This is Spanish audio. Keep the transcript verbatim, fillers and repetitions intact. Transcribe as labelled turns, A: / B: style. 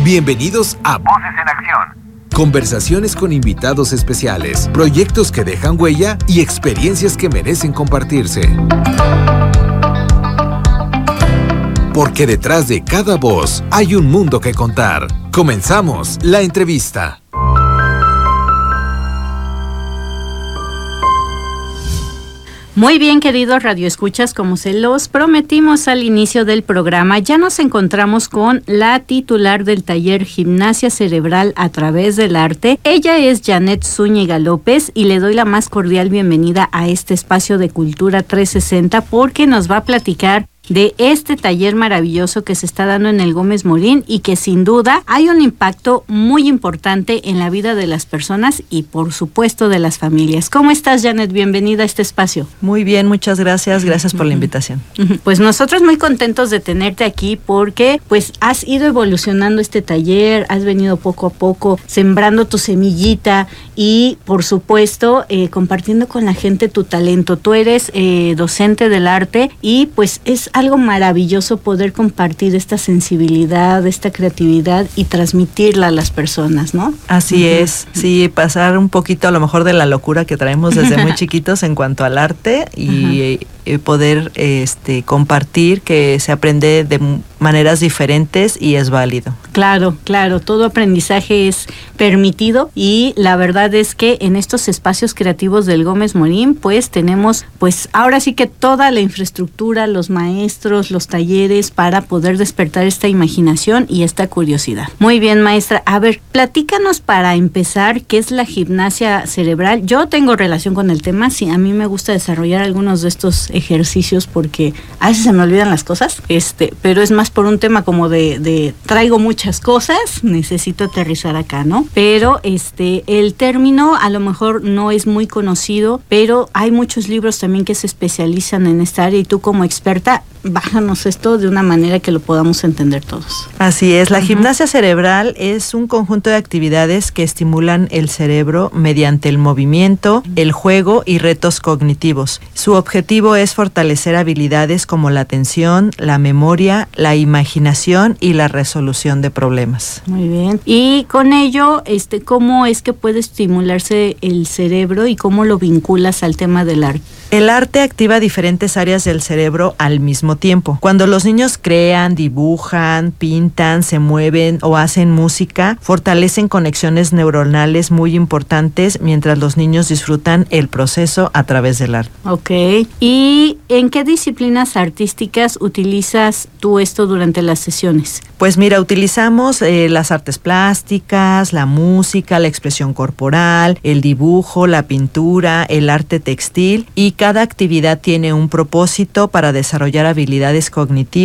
A: Bienvenidos a Voces en Acción. Conversaciones con invitados especiales, proyectos que dejan huella y experiencias que merecen compartirse. Porque detrás de cada voz hay un mundo que contar. Comenzamos la entrevista.
B: Muy bien, queridos radioescuchas, como se los prometimos al inicio del programa, ya nos encontramos con la titular del taller Gimnasia Cerebral a través del arte. Ella es Janet Zúñiga López y le doy la más cordial bienvenida a este espacio de Cultura trescientos sesenta porque nos va a platicar de este taller maravilloso que se está dando en el Gómez Morín y que sin duda hay un impacto muy importante en la vida de las personas y por supuesto de las familias. ¿Cómo estás, Janet? Bienvenida a este espacio.
C: Muy bien, muchas gracias, gracias por la invitación.
B: Pues nosotros muy contentos de tenerte aquí porque pues has ido evolucionando este taller, has venido poco a poco sembrando tu semillita y por supuesto eh, compartiendo con la gente tu talento. Tú eres eh, docente del arte y pues es algo maravilloso poder compartir esta sensibilidad, esta creatividad y transmitirla a las personas, ¿no?
C: Así uh-huh. es, sí, pasar un poquito a lo mejor de la locura que traemos desde muy chiquitos en cuanto al arte y uh-huh. eh, poder este, compartir que se aprende de maneras diferentes y es válido.
B: Claro, claro, todo aprendizaje es permitido y la verdad es que en estos espacios creativos del Gómez Morín pues tenemos pues ahora sí que toda la infraestructura, los maestros, los talleres para poder despertar esta imaginación y esta curiosidad. Muy bien, maestra. A ver, platícanos para empezar qué es la gimnasia cerebral. Yo tengo relación con el tema, sí, a mí me gusta desarrollar algunos de estos ejercicios porque a veces se me olvidan las cosas, este, pero es más por un tema como de, de traigo muchas cosas, necesito aterrizar acá, ¿no? Pero este, el término a lo mejor no es muy conocido, pero hay muchos libros también que se especializan en esta área y tú como experta, bájanos esto de una manera que lo podamos entender todos.
C: Así es, la uh-huh. gimnasia cerebral es un conjunto de actividades que estimulan el cerebro mediante el movimiento, el juego y retos cognitivos. Su objetivo es fortalecer habilidades como la atención, la memoria, la imaginación y la resolución de problemas.
B: Muy bien. Y con ello, este, ¿cómo es que puede estimularse el cerebro y cómo lo vinculas al tema del arte?
C: El arte activa diferentes áreas del cerebro al mismo tiempo. Cuando los niños crean, dibujan, pintan, se mueven o hacen música, fortalecen conexiones neuronales muy importantes mientras los niños disfrutan el proceso a través del arte.
B: Ok. ¿Y en qué disciplinas artísticas utilizas tú esto durante las sesiones?
C: Pues mira, utilizamos eh, las artes plásticas, la música, la expresión corporal, el dibujo, la pintura, el arte textil y cada actividad tiene un propósito para desarrollar habilidades cognitivas